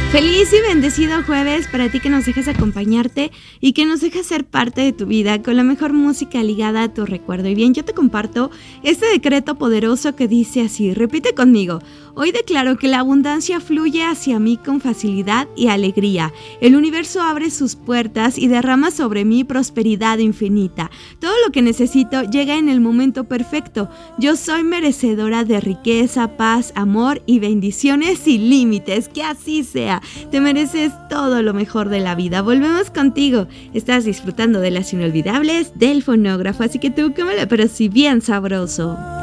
Feliz y bendecido jueves para ti que nos dejas acompañarte y que nos dejas ser parte de tu vida con la mejor música ligada a tu recuerdo. Y bien, yo te comparto este decreto poderoso que dice así, repite conmigo. Hoy declaro que la abundancia fluye hacia mí con facilidad y alegría. El universo abre sus puertas y derrama sobre mí prosperidad infinita. Todo lo que necesito llega en el momento perfecto. Yo soy merecedora de riqueza, paz, amor y bendiciones sin límites. Que así sea. Te mereces todo lo mejor de la vida. Volvemos contigo. Estás disfrutando de las inolvidables del fonógrafo, así que tú cómelo, pero sí bien sabroso.